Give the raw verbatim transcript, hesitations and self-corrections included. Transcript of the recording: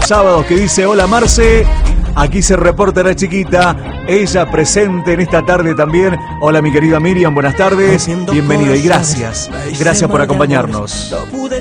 sábados que dice: hola Marce, aquí se reporta la chiquita, ella presente en esta tarde también. Hola mi querida Miriam, buenas tardes, bienvenida y gracias, gracias por acompañarnos.